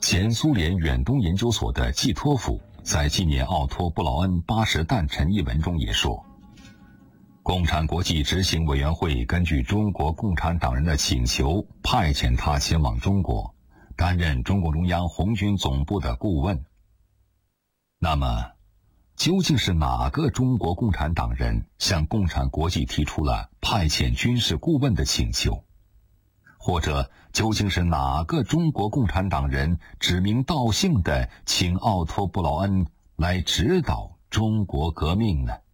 前苏联远东研究所的季托夫在纪念奥托·布劳恩80诞辰一文中也说，共产国际执行委员会根据中国共产党人的请求，派遣他前往中国，担任中共中央红军总部的顾问。那么，究竟是哪个中国共产党人向共产国际提出了派遣军事顾问的请求？或者究竟是哪个中国共产党人指名道姓地请奥托·布劳恩来指导中国革命呢？